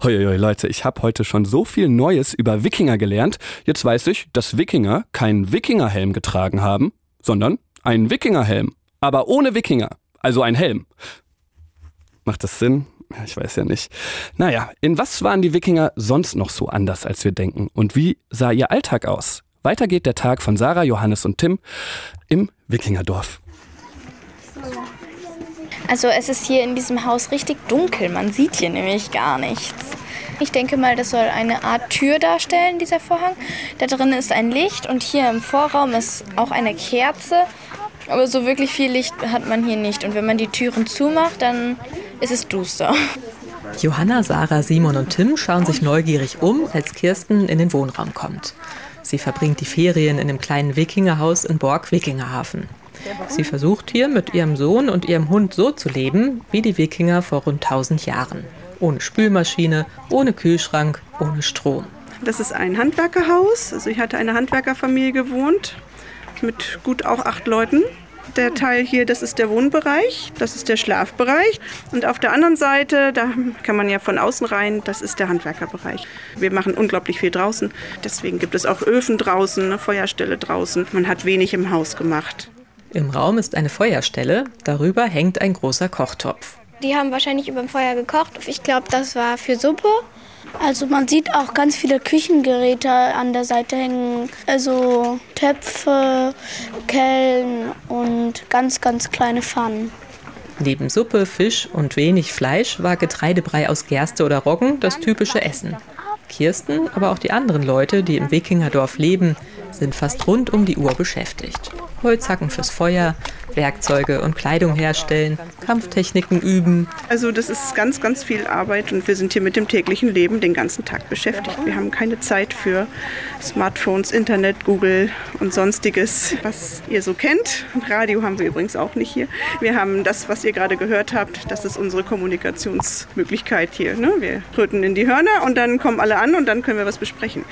Hoi, Leute, ich habe heute schon so viel Neues über Wikinger gelernt. Jetzt weiß ich, dass Wikinger keinen Wikingerhelm getragen haben, sondern einen Wikingerhelm. Aber ohne Wikinger, also ein Helm. Macht das Sinn? Ich weiß ja nicht. Naja, in was waren die Wikinger sonst noch so anders, als wir denken? Und wie sah ihr Alltag aus? Weiter geht der Tag von Sarah, Johannes und Tim im Wikingerdorf. Also es ist hier in diesem Haus richtig dunkel, man sieht hier nämlich gar nichts. Ich denke mal, das soll eine Art Tür darstellen, dieser Vorhang. Da drin ist ein Licht und hier im Vorraum ist auch eine Kerze. Aber so wirklich viel Licht hat man hier nicht. Und wenn man die Türen zumacht, dann ist es duster. Johanna, Sarah, Simon und Tim schauen sich neugierig um, als Kirsten in den Wohnraum kommt. Sie verbringt die Ferien in dem kleinen Wikingerhaus in Borg-Wikingerhafen. Sie versucht hier mit ihrem Sohn und ihrem Hund so zu leben, wie die Wikinger vor rund 1000 Jahren. Ohne Spülmaschine, ohne Kühlschrank, ohne Strom. Das ist ein Handwerkerhaus. Also ich hatte eine Handwerkerfamilie gewohnt, mit gut auch 8 Leuten. Der Teil hier, das ist der Wohnbereich, das ist der Schlafbereich. Und auf der anderen Seite, da kann man ja von außen rein, das ist der Handwerkerbereich. Wir machen unglaublich viel draußen. Deswegen gibt es auch Öfen draußen, eine Feuerstelle draußen. Man hat wenig im Haus gemacht. Im Raum ist eine Feuerstelle, darüber hängt ein großer Kochtopf. Die haben wahrscheinlich über dem Feuer gekocht. Ich glaube, das war für Suppe. Also man sieht auch ganz viele Küchengeräte an der Seite hängen. Also Töpfe, Kellen und ganz, ganz kleine Pfannen. Neben Suppe, Fisch und wenig Fleisch war Getreidebrei aus Gerste oder Roggen das typische Essen. Kirsten, aber auch die anderen Leute, die im Wikingerdorf leben, sind fast rund um die Uhr beschäftigt. Holzhacken fürs Feuer, Werkzeuge und Kleidung herstellen, Kampftechniken üben. Also das ist ganz, ganz viel Arbeit und wir sind hier mit dem täglichen Leben den ganzen Tag beschäftigt. Wir haben keine Zeit für Smartphones, Internet, Google und Sonstiges, was ihr so kennt. Radio haben wir übrigens auch nicht hier. Wir haben das, was ihr gerade gehört habt, das ist unsere Kommunikationsmöglichkeit hier. Ne? Wir tröten in die Hörner und dann kommen alle an und dann können wir was besprechen.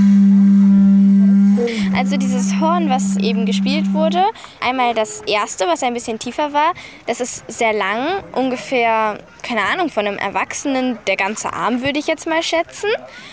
Also dieses Horn, was eben gespielt wurde, einmal das erste, was ein bisschen tiefer war, das ist sehr lang, ungefähr, keine Ahnung, von einem Erwachsenen, der ganze Arm würde ich jetzt mal schätzen.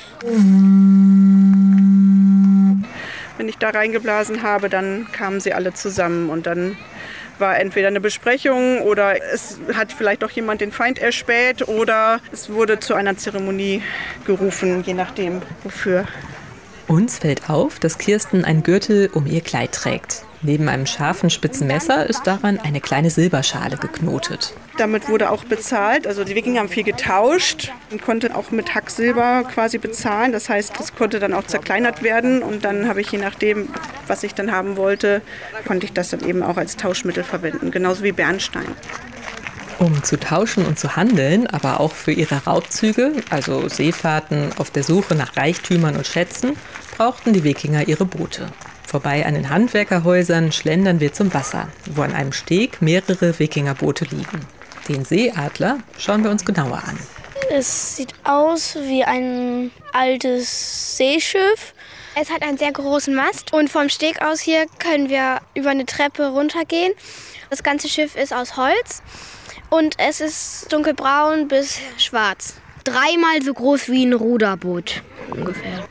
Wenn ich da reingeblasen habe, dann kamen sie alle zusammen und dann war entweder eine Besprechung oder es hat vielleicht auch jemand den Feind erspäht oder es wurde zu einer Zeremonie gerufen, je nachdem wofür. Uns fällt auf, dass Kirsten einen Gürtel um ihr Kleid trägt. Neben einem scharfen, spitzen Messer ist daran eine kleine Silberschale geknotet. Damit wurde auch bezahlt. Also die Wikinger haben viel getauscht und konnten auch mit Hacksilber quasi bezahlen. Das heißt, das konnte dann auch zerkleinert werden. Und dann habe ich, je nachdem, was ich dann haben wollte, konnte ich das dann eben auch als Tauschmittel verwenden. Genauso wie Bernstein. Um zu tauschen und zu handeln, aber auch für ihre Raubzüge, also Seefahrten auf der Suche nach Reichtümern und Schätzen, brauchten die Wikinger ihre Boote. Vorbei an den Handwerkerhäusern schlendern wir zum Wasser, wo an einem Steg mehrere Wikingerboote liegen. Den Seeadler schauen wir uns genauer an. Es sieht aus wie ein altes Seeschiff. Es hat einen sehr großen Mast und vom Steg aus hier können wir über eine Treppe runtergehen. Das ganze Schiff ist aus Holz. Und es ist dunkelbraun bis schwarz. 3-mal so groß wie ein Ruderboot ungefähr.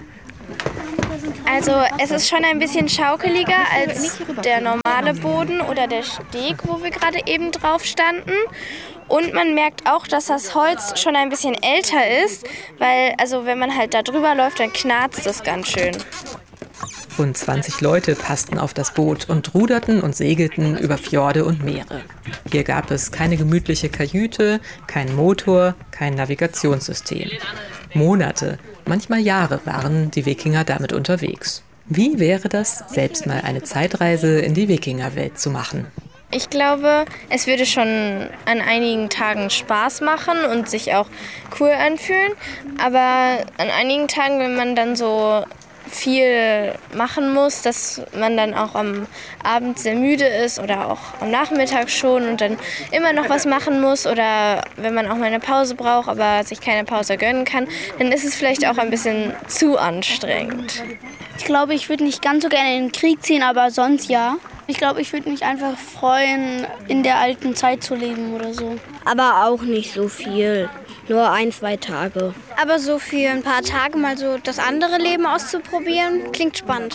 Also es ist schon ein bisschen schaukeliger als der normale Boden oder der Steg, wo wir gerade eben drauf standen. Und man merkt auch, dass das Holz schon ein bisschen älter ist, weil also wenn man halt da drüber läuft, dann knarzt es ganz schön. Rund 20 Leute passten auf das Boot und ruderten und segelten über Fjorde und Meere. Hier gab es keine gemütliche Kajüte, keinen Motor, kein Navigationssystem. Monate, manchmal Jahre waren die Wikinger damit unterwegs. Wie wäre das, selbst mal eine Zeitreise in die Wikingerwelt zu machen? Ich glaube, es würde schon an einigen Tagen Spaß machen und sich auch cool anfühlen. Aber an einigen Tagen, wenn man dann so viel machen muss, dass man dann auch am Abend sehr müde ist oder auch am Nachmittag schon und dann immer noch was machen muss oder wenn man auch mal eine Pause braucht, aber sich keine Pause gönnen kann, dann ist es vielleicht auch ein bisschen zu anstrengend. Ich glaube, ich würde nicht ganz so gerne in den Krieg ziehen, aber sonst ja. Ich glaube, ich würde mich einfach freuen, in der alten Zeit zu leben oder so. Aber auch nicht so viel. nur 1-2 Tage. Aber so für ein paar Tage mal so das andere Leben auszuprobieren, klingt spannend.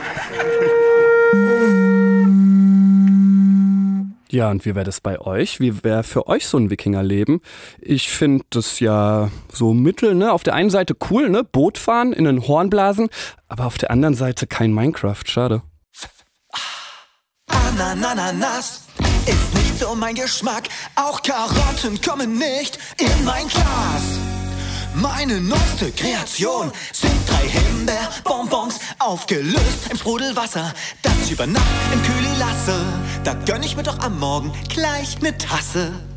Ja, und wie wäre das bei euch? Wie wäre für euch so ein Wikingerleben? Ich finde das ja so mittel, ne? Auf der einen Seite cool, ne? Boot fahren, in den Horn blasen, aber auf der anderen Seite kein Minecraft, schade. Ananas ist nicht so mein Geschmack, auch Karotten kommen nicht in mein Glas. Meine neueste Kreation sind 3 Himbeerbonbons, aufgelöst im Sprudelwasser, das ich über Nacht im Kühli lasse. Da gönn ich mir doch am Morgen gleich 'ne Tasse.